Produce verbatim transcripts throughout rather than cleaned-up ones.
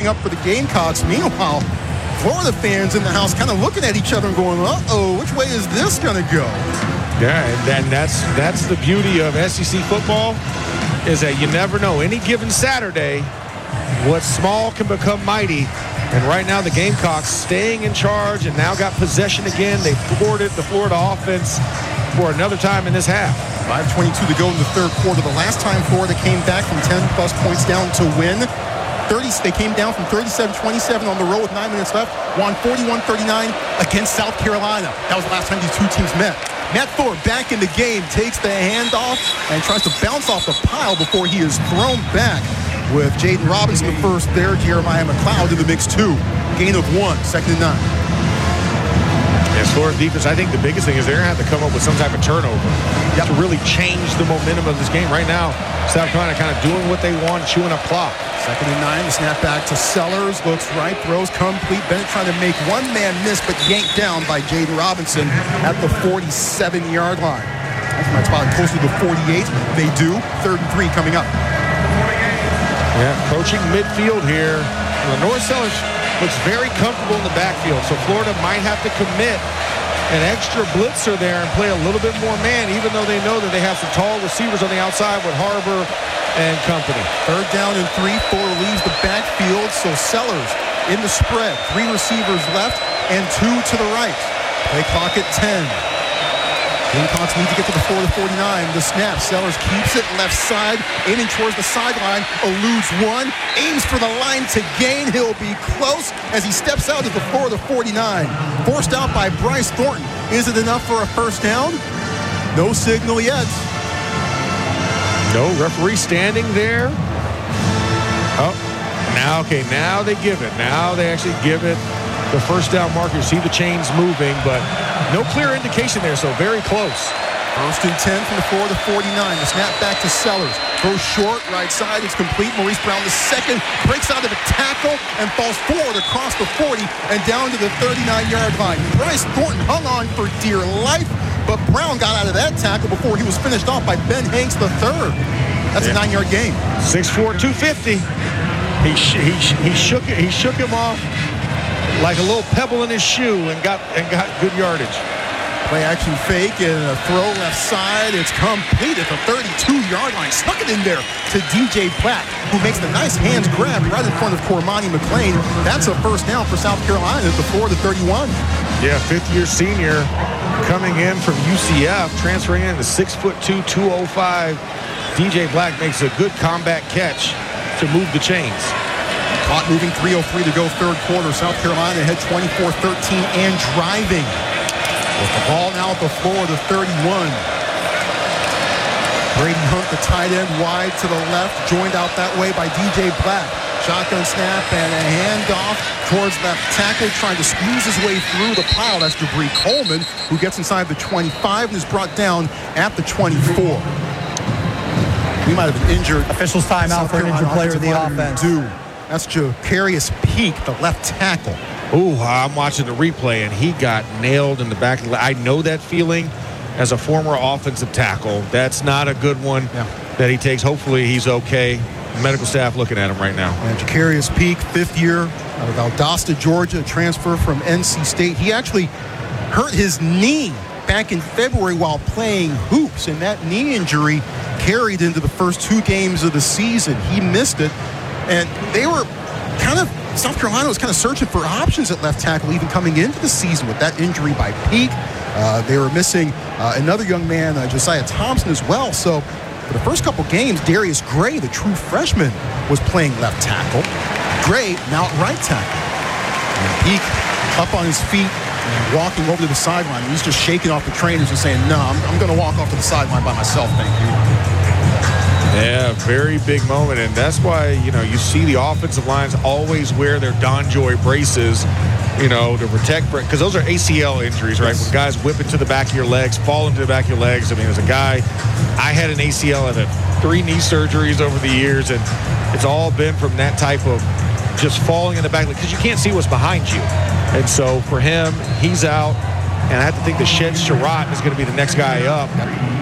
up for the Gamecocks. Meanwhile, Florida fans in the house kind of looking at each other and going, uh-oh, which way is this going to go? Yeah, and, and that's, that's the beauty of S E C football, is that you never know. Any given Saturday, what's small can become mighty. And right now, the Gamecocks staying in charge and now got possession again. They thwarted the Florida offense for another time in this half. five twenty-two to go in the third quarter. The last time Florida came back from ten-plus points down to win, thirty, they came down from thirty-seven twenty-seven on the road with nine minutes left, won forty-one thirty-nine against South Carolina. That was the last time these two teams met. Matt Thorpe back in the game, takes the handoff and tries to bounce off the pile before he is thrown back. With Jaden Robinson the first there, Jeremiah McLeod in the mix two. Gain of one, second and nine. As Florida defense, I think the biggest thing is they're going to have to come up with some type of turnover yep. to really change the momentum of this game. Right now, South Carolina kind of doing what they want, chewing up clock. Second and nine, the snap back to Sellers, looks right, throws complete. Bennett trying to make one man miss, but yanked down by Jaden Robinson at the forty-seven-yard line. That's probably closer to forty-eight. They do. Third and three coming up. Yeah, approaching midfield here. Lenore Sellers looks very comfortable in the backfield, so Florida might have to commit an extra blitzer there and play a little bit more man, even though they know that they have some tall receivers on the outside with Harbor and company. Third down and three. Fuller leaves the backfield, so Sellers in the spread. Three receivers left and two to the right. Play clock at ten. Gamecocks need to get to the four to forty-nine. The snap. Sellers keeps it left side, aiming towards the sideline. Eludes one. Aims for the line to gain. He'll be close as he steps out at the four to forty-nine. Forced out by Bryce Thornton. Is it enough for a first down? No signal yet. No referee standing there. Oh, now, okay, now they give it. Now they actually give it the first down marker. You see the chains moving, but no clear indication there, so very close. First and ten from the four to forty-nine. The snap back to Sellers. Goes short, right side. It's complete. Maurice Brown, the second, breaks out of a tackle and falls forward across the forty and down to the thirty-nine-yard line. Bryce Thornton hung on for dear life, but Brown got out of that tackle before he was finished off by Ben Hanks the third. That's yeah. a nine-yard gain. six four, two fifty. He, sh- he, sh- he, shook it, he shook him off like a little pebble in his shoe and got and got good yardage. Play action fake and a throw left side. It's complete at the thirty-two-yard line. Snuck it in there to D J Platt, who makes the nice hands grab right in front of Cormani McLean. That's a first down for South Carolina at the four to thirty-one. Yeah, fifth-year senior coming in from U C F, transferring in the six foot two, two oh five. D J Black makes a good combat catch to move the chains. Clock moving, three oh three to go, third quarter. South Carolina ahead twenty-four thirteen and driving. With the ball now at the four to thirty-one. Brady Hunt, the tight end, wide to the left, joined out that way by D J Black. Shotgun snap and a handoff towards left tackle, trying to squeeze his way through the pile. That's Jabri Coleman, who gets inside the twenty-five and is brought down at the twenty-four. We might have been injured. Officials timeout for an injured player of the offense. Do. That's Jacarius Peak, the left tackle. Ooh, I'm watching the replay, and he got nailed in the back. I know that feeling as a former offensive tackle. That's not a good one yeah. that he takes. Hopefully he's okay. Medical staff looking at him right now. And Jacarius Peak, fifth year out of Valdosta, Georgia, transfer from N C State. He actually hurt his knee back in February while playing hoops, and that knee injury carried into the first two games of the season. He missed it, and they were kind of South Carolina was kind of searching for options at left tackle even coming into the season with that injury by Peak. Uh, they were missing uh, another young man, uh, Josiah Thompson, as well. So for the first couple games, Darius Gray, the true freshman, was playing left tackle. Gray now at right tackle. And Peak up on his feet and walking over to the sideline. He's just shaking off the trainers and saying, no, I'm, I'm going to walk off to the sideline by myself, thank you. Yeah, very big moment, and that's why, you know, you see the offensive lines always wear their DonJoy braces, you know, to protect, because those are A C L injuries, right? Yes. When guys whip into the back of your legs, fall into the back of your legs. I mean, as a guy, I had an A C L and three knee surgeries over the years, and it's all been from that type of just falling in the back, because you can't see what's behind you. And so for him, he's out, and I have to think that Shed Sherratt is going to be the next guy up.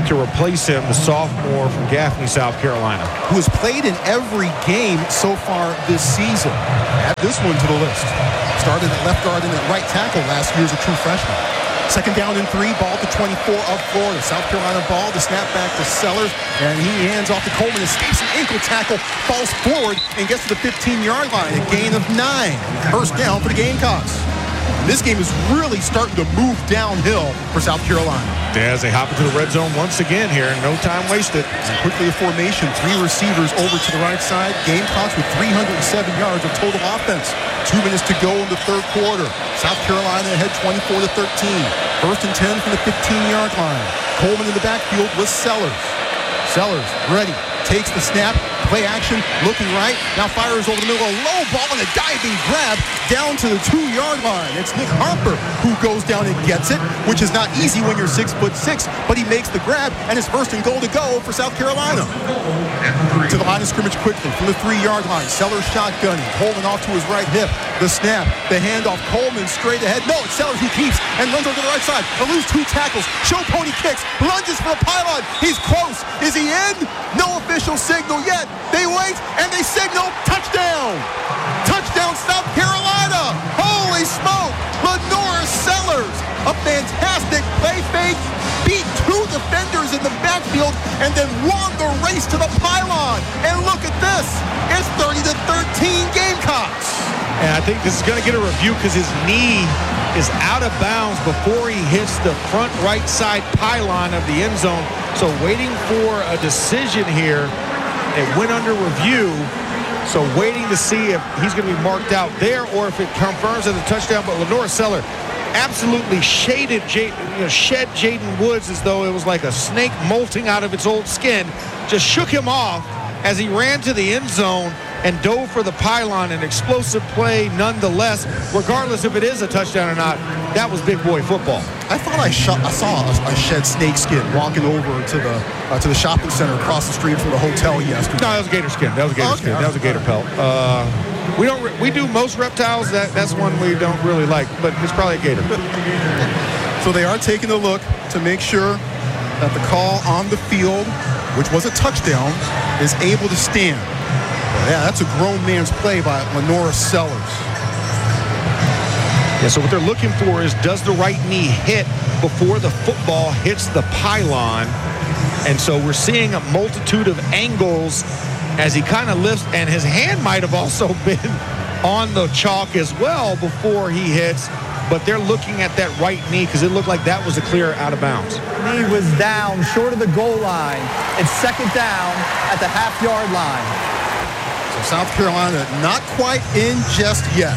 to replace him, the sophomore from Gaffney, South Carolina. Who has played in every game so far this season. Add this one to the list. Started at left guard and at right tackle last year as a true freshman. Second down and three, ball to twenty-four of Florida. South Carolina ball, the snap back to Sellers, and he hands off to Coleman, escapes an ankle tackle, falls forward, and gets to the fifteen-yard line. A gain of nine. First down for the Gamecocks. This game is really starting to move downhill for South Carolina. As they hop into the red zone once again here, no time wasted. And quickly a formation, three receivers over to the right side. Gamecocks with three hundred seven yards of total offense. Two minutes to go in the third quarter. South Carolina ahead twenty-four to thirteen. First and ten from the fifteen-yard line. Coleman in the backfield with Sellers. Sellers ready, takes the snap, play action, looking right, now fires over the middle, a low ball and a diving grab down to the two-yard line. It's Nick Harper who goes down and gets it, which is not easy when you're six foot six, but he makes the grab, and it's first and goal to go for South Carolina. To the line of scrimmage quickly from the three-yard line. Sellers shotgunning, holding off to his right hip. The snap, the handoff, Coleman straight ahead. No, it's Sellers who keeps and runs over to the right side. Eludes two tackles, show pony kicks, lunges for the pylon. He's close. Is he in? No official signal yet. They wait and they signal touchdown. Touchdown, South Carolina. Holy smoke. Lenora Sellers, a fantastic play fake, beat two defenders in the backfield and then won the race to the pylon. And look at this. It's thirty to thirteen Gamecocks. And I think this is going to get a review because his knee is out of bounds before he hits the front right side pylon of the end zone. So waiting for a decision here. It went under review. So waiting to see if he's going to be marked out there or if it confirms as a touchdown. But Lenora Sellers absolutely shaded, you know, shed Jaden Woods as though it was like a snake molting out of its old skin. Just shook him off as he ran to the end zone and dove for the pylon. An explosive play nonetheless, regardless if it is a touchdown or not. That was big boy football. I thought I, sh- I saw a, a shed snake skin walking over to the uh, to the shopping center across the street from the hotel yesterday. No, that was a gator skin. That was a gator okay. skin. That was a gator pelt. Uh, we don't. Re- we do most reptiles. That that's one we don't really like, but it's probably a gator. So they are taking a look to make sure that the call on the field, which was a touchdown, is able to stand. Yeah, that's a grown man's play by Lenora Sellers. Yeah, so what they're looking for is, does the right knee hit before the football hits the pylon? And so we're seeing a multitude of angles as he kind of lifts, and his hand might have also been on the chalk as well before he hits, but they're looking at that right knee because it looked like that was a clear out of bounds. Knee was down short of the goal line. It's second down at the half-yard line. So South Carolina not quite in just yet.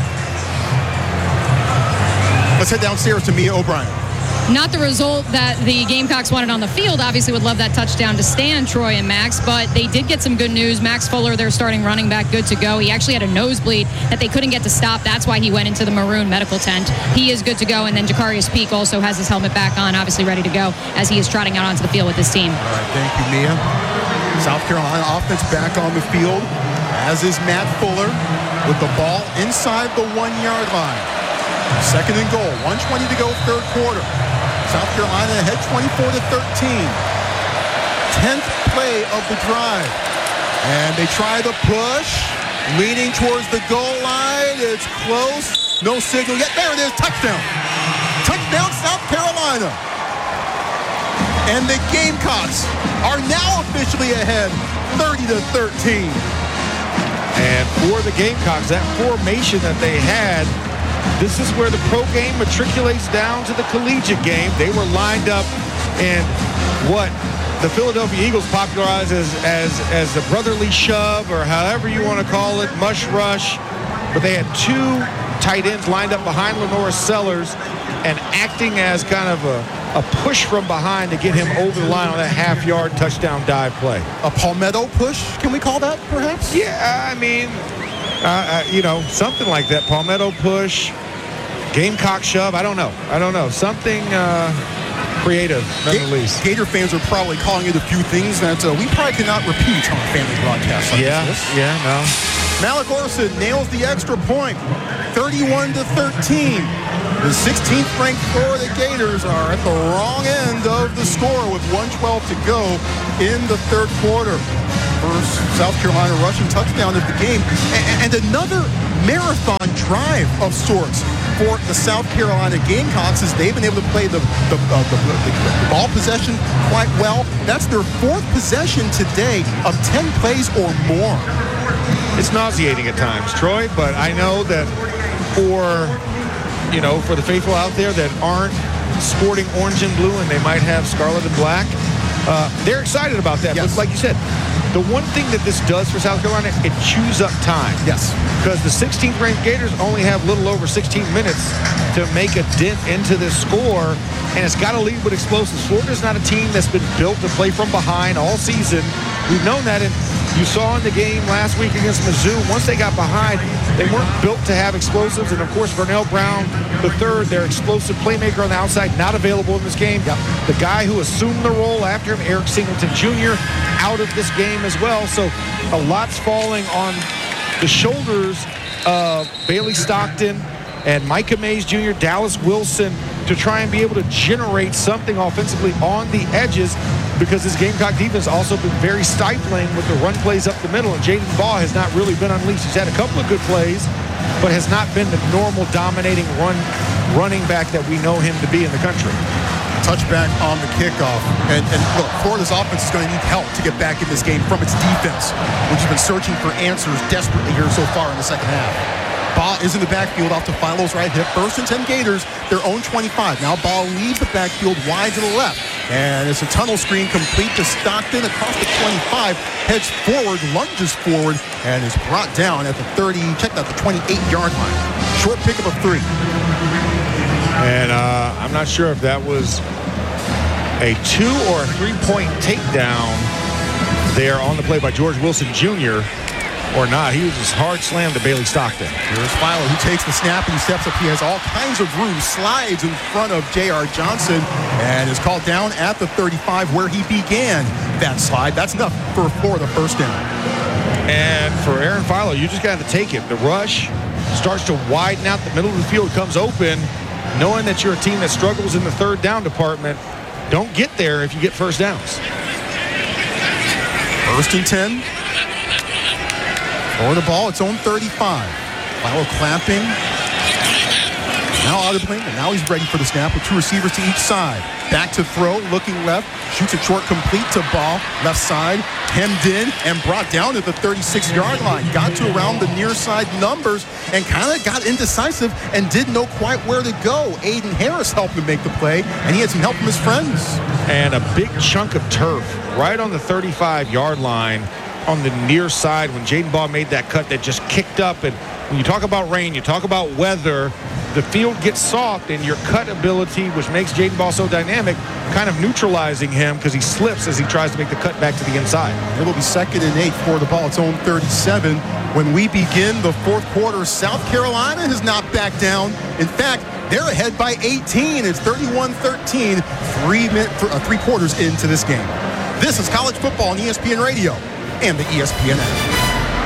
Let's head downstairs to Mia O'Brien. Not the result that the Gamecocks wanted on the field. Obviously would love that touchdown to stand, Troy and Max, but they did get some good news. Max Fuller, their starting running back, good to go. He actually had a nosebleed that they couldn't get to stop. That's why he went into the maroon medical tent. He is good to go, and then Jacarius Peak also has his helmet back on, obviously ready to go as he is trotting out onto the field with his team. All right, thank you, Mia. South Carolina offense back on the field, as is Matt Fuller, with the ball inside the one-yard line. Second and goal, one twenty to go, third quarter. South Carolina ahead twenty-four to thirteen. Tenth play of the drive. And they try the push, leaning towards the goal line. It's close. No signal yet. There it is. Touchdown. Touchdown, South Carolina. And the Gamecocks are now officially ahead thirty to thirteen. And for the Gamecocks, that formation that they had, this is where the pro game matriculates down to the collegiate game. They were lined up in what the Philadelphia Eagles popularized as, as, as the brotherly shove, or however you want to call it, mush rush. But they had two tight ends lined up behind Lenora Sellers and acting as kind of a, a push from behind to get him over the line on that half-yard touchdown dive play. A palmetto push, can we call that, perhaps? Yeah, I mean, uh, uh, you know, something like that. Palmetto push, Gamecock shove. I don't know. I don't know. Something uh, creative, none the least. Gator fans are probably calling it a few things that uh, we probably cannot repeat on a family broadcast like yeah, this. Yeah, no. Malik Orson nails the extra point, thirty-one to thirteen. The sixteenth ranked Florida Gators are at the wrong end of the score with one twelve to go in the third quarter. First South Carolina rushing touchdown of the game, and another marathon drive of sorts for the South Carolina Gamecocks as they've been able to play the, the, uh, the, the, the ball possession quite well. That's their fourth possession today of ten plays or more. It's nauseating at times, Troy, but I know that for, you know, for the faithful out there that aren't sporting orange and blue and they might have scarlet and black, uh, they're excited about that. Yes. But like you said, the one thing that this does for South Carolina, it chews up time. Yes. Because the sixteenth ranked Gators only have a little over sixteen minutes to make a dent into this score, and it's got to lead with explosives. Florida's not a team that's been built to play from behind all season. We've known that, and you saw in the game last week against Mizzou, once they got behind, they weren't built to have explosives. And, of course, Vernell Brown the third, their explosive playmaker on the outside, not available in this game. Yep. The guy who assumed the role after him, Eric Singleton Junior, out of this game as well. So a lot's falling on the shoulders of Bailey Stockton and Micah Mays Junior, Dallas Wilson, to try and be able to generate something offensively on the edges, because this Gamecock defense also been very stifling with the run plays up the middle, and Jaden Baugh has not really been unleashed. He's had a couple of good plays, but has not been the normal dominating run running back that we know him to be in the country. Touchback on the kickoff. And, and look, Florida's offense is going to need help to get back in this game from its defense, which has been searching for answers desperately here so far in the second half. Baugh is in the backfield off to Philo's right hip. First and ten Gators, their own twenty-five. Now Baugh leaves the backfield wide to the left. And it's a tunnel screen complete to Stockton across the twenty-five. Heads forward, lunges forward, and is brought down at the thirty, check out the twenty-eight-yard line. Short pickup of three. And uh, I'm not sure if that was a two or a three-point takedown there on the play by George Wilson Junior or not. He was just hard slammed to Bailey Stockton. Here's Philo, who takes the snap and he steps up. He has all kinds of room, slides in front of J R. Johnson, and is called down at the thirty-five where he began that slide. That's enough for Florida first down. And for Aaron Philo, you just got to take it. The rush starts to widen out. The middle of the field comes open. Knowing that you're a team that struggles in the third down department, don't get there if you get first downs. First and ten. Florida ball, its own thirty-five. Philo clapping. Now out of the plane, and now he's ready for the snap with two receivers to each side. Back to throw, looking left, shoots it short, complete to Ball, left side, hemmed in and brought down at the thirty-six-yard line. Got to around the near side numbers and kind of got indecisive and didn't know quite where to go. Aiden Harris helped him make the play, and he had some help from his friends. And a big chunk of turf right on the thirty-five-yard line on the near side when Jaden Baugh made that cut that just kicked up. And when you talk about rain, you talk about weather, the field gets soft, and your cut ability, which makes Jaden Baugh so dynamic, kind of neutralizing him because he slips as he tries to make the cut back to the inside. It will be second and eight for the ball, its own thirty-seven. When we begin the fourth quarter, South Carolina has not backed down. In fact, they're ahead by eighteen. It's thirty-one thirteen, three, minute, uh, three quarters into this game. This is college football on E S P N Radio and the E S P N app.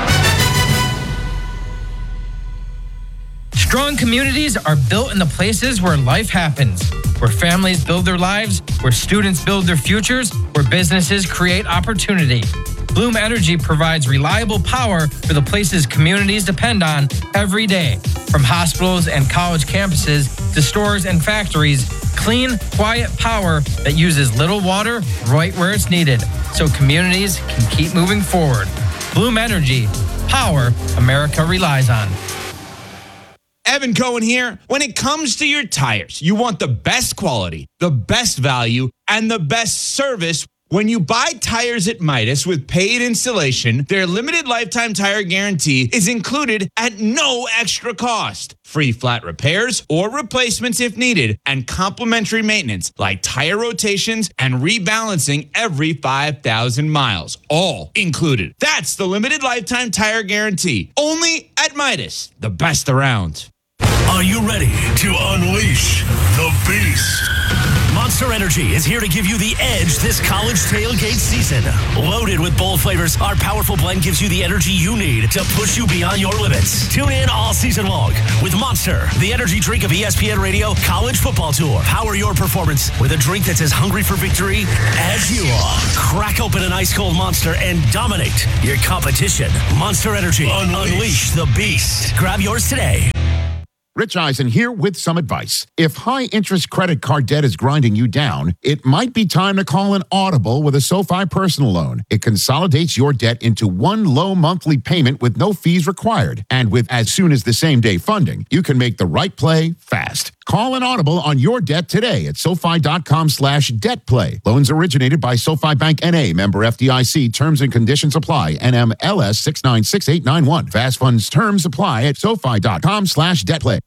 Strong communities are built in the places where life happens, where families build their lives, where students build their futures, where businesses create opportunity. Bloom Energy provides reliable power for the places communities depend on every day. From hospitals and college campuses to stores and factories, clean, quiet power that uses little water right where it's needed, so communities can keep moving forward. Bloom Energy, power America relies on. Evan Cohen here. When it comes to your tires, you want the best quality, the best value, and the best service. When you buy tires at Midas with paid installation, their limited lifetime tire guarantee is included at no extra cost. Free flat repairs or replacements if needed, and complimentary maintenance like tire rotations and rebalancing every five thousand miles. All included. That's the limited lifetime tire guarantee. Only at Midas, the best around. Are you ready to unleash the beast? Monster Energy is here to give you the edge this college tailgate season. Loaded with bold flavors, our powerful blend gives you the energy you need to push you beyond your limits. Tune in all season long with Monster, the energy drink of E S P N Radio College Football Tour. Power your performance with a drink that's as hungry for victory as you are. Crack open an ice cold Monster and dominate your competition. Monster Energy. Unleash, Unleash the beast. Grab yours today. Rich Eisen here with some advice. If high-interest credit card debt is grinding you down, it might be time to call an Audible with a SoFi personal loan. It consolidates your debt into one low monthly payment with no fees required. And with as soon as the same day funding, you can make the right play fast. Call an Audible on your debt today at SoFi.com slash debt play. Loans originated by SoFi Bank N A, member F D I C. Terms and conditions apply. N M L S six nine six eight nine one. Fast funds terms apply at SoFi.com slash debt play.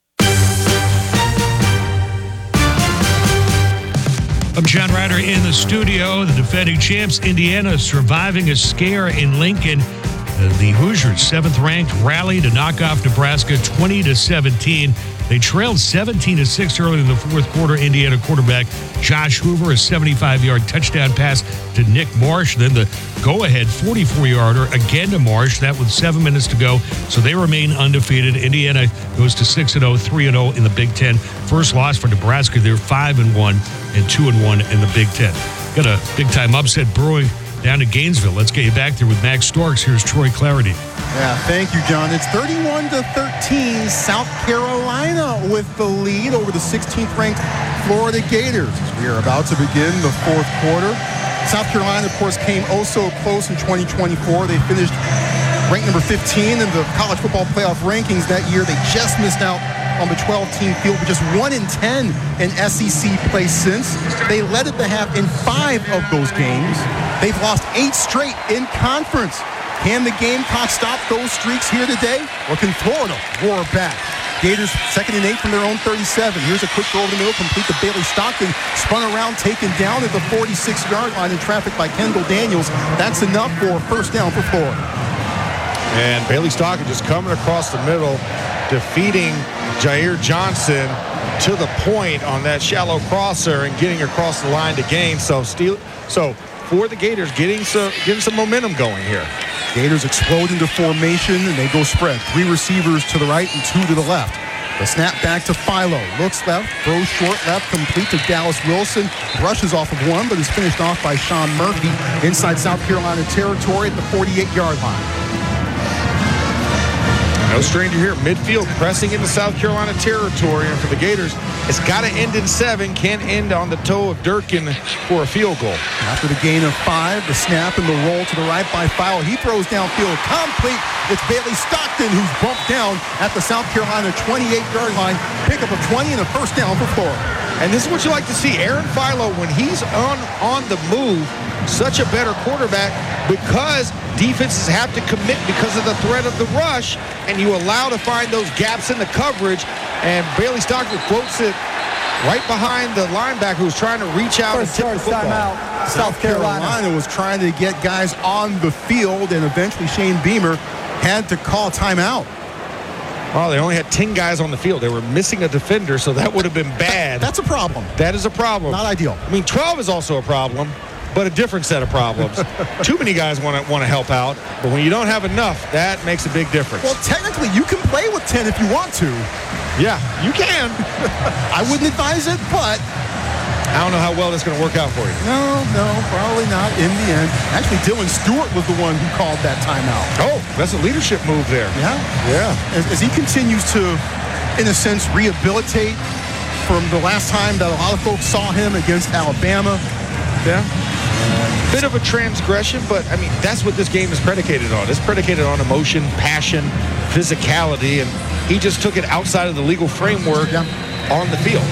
I'm John Ryder in the studio. The defending champs, Indiana, surviving a scare in Lincoln. Uh, the Hoosiers, seventh ranked, rally to knock off Nebraska twenty to seventeen. They trailed seventeen to six early in the fourth quarter. Indiana quarterback Josh Hoover, a seventy-five-yard touchdown pass to Nick Marsh. Then the go-ahead forty-four-yarder again to Marsh. That with seven minutes to go. So they remain undefeated. Indiana goes to six and oh, three and oh in the Big Ten. First loss for Nebraska. They're five and one and two and one in the Big Ten. Got a big-time upset brewing down to Gainesville. Let's get you back there with Max Storks. Here's Troy Clarity. Yeah, thank you, John. It's thirty-one to thirteen. South Carolina with the lead over the sixteenth ranked Florida Gators. We are about to begin the fourth quarter. South Carolina, of course, came oh so close in twenty twenty-four. They finished ranked number fifteen in the college football playoff rankings that year. They just missed out on the twelve-team field, but just one in ten in S E C play since. They led at the half in five of those games. They've lost eight straight in conference. Can the Gamecocks stop those streaks here today? Or can Florida roar back? Gators second and eight from their own thirty-seven. Here's a quick throw over the middle, complete to Bailey Stockton. Spun around, taken down at the forty-six-yard line in traffic by Kendall Daniels. That's enough for a first down for Florida. And Bailey Stockton just coming across the middle, defeating Jair Johnson to the point on that shallow crosser and getting across the line to gain. So, steal, so for the Gators, getting some, getting some momentum going here. Gators explode into formation, and they go spread. Three receivers to the right and two to the left. The snap back to Philo. Looks left, throws short left, complete to Dallas Wilson. Rushes off of one, but is finished off by Sean Murphy inside South Carolina territory at the forty-eight-yard line. No stranger here, midfield pressing into South Carolina territory, and for the Gators, it's got to end in seven. Can't end on the toe of Durkin for a field goal. After the gain of five, the snap and the roll to the right by Philo. He throws downfield, complete. It's Bailey Stockton who's bumped down at the South Carolina twenty-eight-yard line. Pick up a twenty and a first down for Florida. And this is what you like to see. Aaron Philo, when he's on, on the move, such a better quarterback because defenses have to commit because of the threat of the rush, and you allow to find those gaps in the coverage. And Bailey Stockton quotes it right behind the linebacker who's trying to reach out First and tip the football. timeout, South, South Carolina. Carolina was trying to get guys on the field, and eventually Shane Beamer had to call timeout. Well, they only had ten guys on the field. They were missing a defender, so that would have been bad. That's a problem. That is a problem. Not ideal. I mean, twelve is also a problem, but a different set of problems. Too many guys want to want to help out, but when you don't have enough, that makes a big difference. Well, technically, you can play with ten if you want to. Yeah, you can. I wouldn't advise it, but I don't know how well that's going to work out for you. No, no, probably not in the end. Actually, Dylan Stewart was the one who called that timeout. Oh, that's a leadership move there. Yeah. Yeah. As, as he continues to, in a sense, rehabilitate from the last time that a lot of folks saw him against Alabama. Yeah. Bit of a transgression, but, I mean, that's what this game is predicated on. It's predicated on emotion, passion, physicality, and he just took it outside of the legal framework yeah. on the field.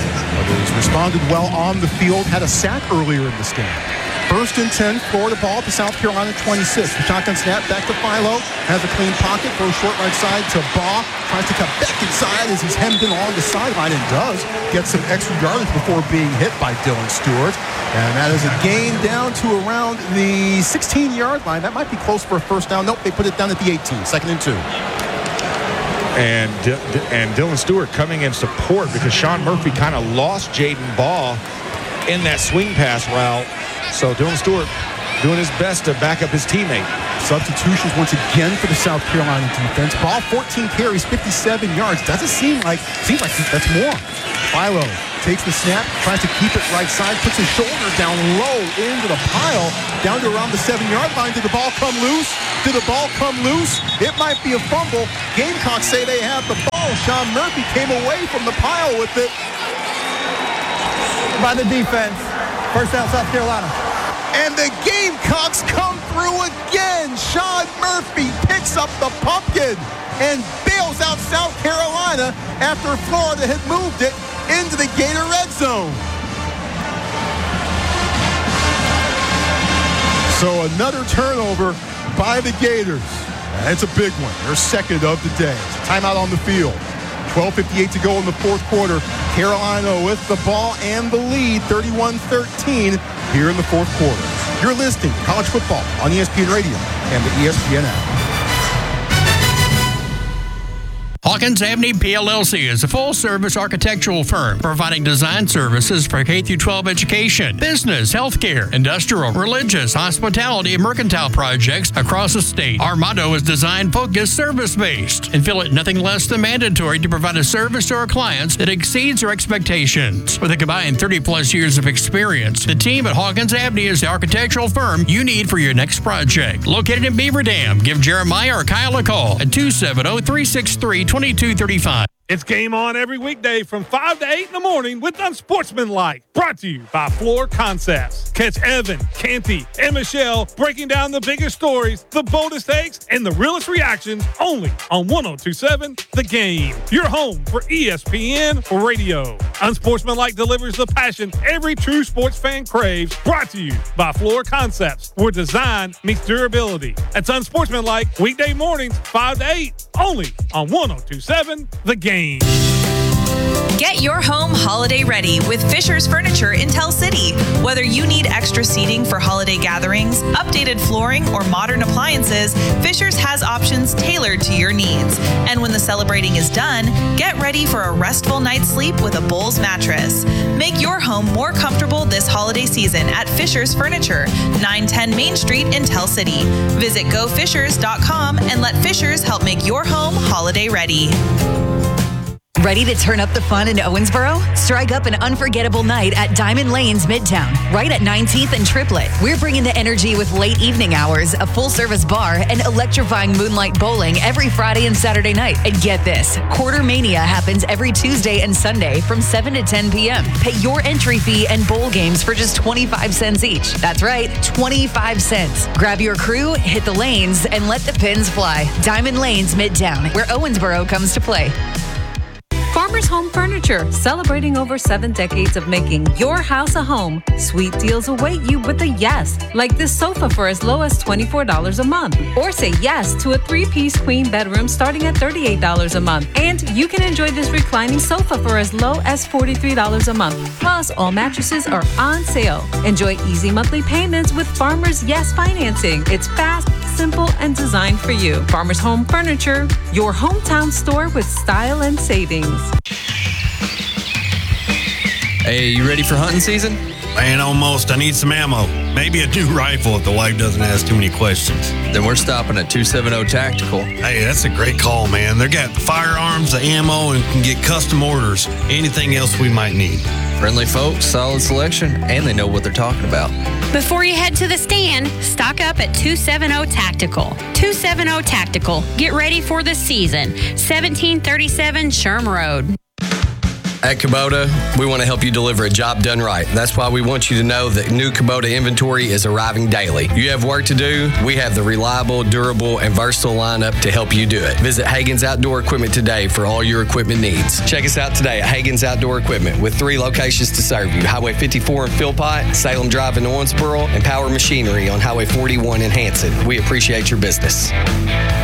He's responded well on the field, had a sack earlier in this game. First and ten, Florida ball at the South Carolina twenty-six. The shotgun snap back to Philo. Has a clean pocket, throws short right side to Baugh. Tries to cut back inside as he's hemmed in along the sideline and does get some extra yardage before being hit by Dylan Stewart. And that is a gain down to around the sixteen-yard line. That might be close for a first down. Nope, they put it down at the eighteen. Second and two. And and Dylan Stewart coming in support because Sean Murphy kind of lost Jaden Ball in that swing pass route. So Dylan Stewart doing his best to back up his teammate. Substitutions once again for the South Carolina defense. Ball fourteen carries, fifty-seven yards. Doesn't seem like, seems like that's more. Philo takes the snap, tries to keep it right side, puts his shoulder down low into the pile, down to around the seven-yard line. Did the ball come loose? Did the ball come loose? It might be a fumble. Gamecocks say they have the ball. Sean Murphy came away from the pile with it. By the defense. First down, South Carolina. And the Gamecocks come through again. Sean Murphy picks up the pumpkin and bails out South Carolina after Florida had moved it into the Gator red zone. So another turnover by the Gators. That's a big one. Their second of the day. Timeout on the field. twelve fifty-eight to go in the fourth quarter. Carolina with the ball and the lead, thirty-one thirteen here in the fourth quarter. You're listening to College Football on E S P N Radio and the E S P N app. Hawkins Avenue P L L C is a full-service architectural firm providing design services for K through twelve education, business, healthcare, industrial, religious, hospitality, and mercantile projects across the state. Our motto is design-focused, service-based, and feel it nothing less than mandatory to provide a service to our clients that exceeds their expectations. With a combined thirty-plus years of experience, the team at Hawkins Avenue is the architectural firm you need for your next project. Located in Beaver Dam, give Jeremiah or Kyle a call at two seven zero, three six three, twenty-two thirty-five. It's Game On every weekday from five to eight in the morning with Unsportsmanlike. Brought to you by Floor Concepts. Catch Evan, Canty, and Michelle breaking down the biggest stories, the boldest takes, and the realest reactions only on one oh two point seven The Game. Your home for E S P N Radio. Unsportsmanlike delivers the passion every true sports fan craves. Brought to you by Floor Concepts, where design meets durability. That's Unsportsmanlike weekday mornings five to eight only on one oh two point seven The Game. Get your home holiday ready with Fisher's Furniture in Tell City. Whether you need extra seating for holiday gatherings, updated flooring, or modern appliances, Fisher's has options tailored to your needs. And when the celebrating is done, get ready for a restful night's sleep with a Bowls mattress. Make your home more comfortable this holiday season at Fisher's Furniture, nine ten Main Street in Tell City. Visit go fishers dot com and let Fisher's help make your home holiday ready. Ready to turn up the fun in Owensboro? Strike up an unforgettable night at Diamond Lanes Midtown, right at nineteenth and Triplet. We're bringing the energy with late evening hours, a full-service bar, and electrifying moonlight bowling every Friday and Saturday night. And get this, Quarter Mania happens every Tuesday and Sunday from seven to ten p.m. Pay your entry fee and bowl games for just twenty-five cents each. That's right, twenty-five cents. Grab your crew, hit the lanes, and let the pins fly. Diamond Lanes Midtown, where Owensboro comes to play. Farmers Home Furniture, celebrating over seven decades of making your house a home. Sweet deals await you with a yes, like this sofa for as low as twenty-four dollars a month. Or say yes to a three-piece queen bedroom starting at thirty-eight dollars a month. And you can enjoy this reclining sofa for as low as forty-three dollars a month. Plus, all mattresses are on sale. Enjoy easy monthly payments with Farmers Yes Financing. It's fast, simple, and designed for you. Farmers Home Furniture, your hometown store with style and savings. Hey, you ready for hunting season? Man, almost. I need some ammo. Maybe a new rifle if the wife doesn't ask too many questions. Then we're stopping at two seventy Tactical. Hey, that's a great call, man. They got the firearms, the ammo, and can get custom orders. Anything else we might need. Friendly folks, solid selection, and they know what they're talking about. Before you head to the stand, stock up at two seventy Tactical. two seventy Tactical. Get ready for the season. seventeen thirty-seven Sherm Road. At Kubota, we want to help you deliver a job done right. That's why we want you to know that new Kubota inventory is arriving daily. You have work to do, we have the reliable, durable, and versatile lineup to help you do it. Visit Hagen's Outdoor Equipment today for all your equipment needs. Check us out today at Hagen's Outdoor Equipment with three locations to serve you. Highway fifty-four in Philpott, Salem Drive in Owensboro, and Power Machinery on Highway forty-one in Hanson. We appreciate your business.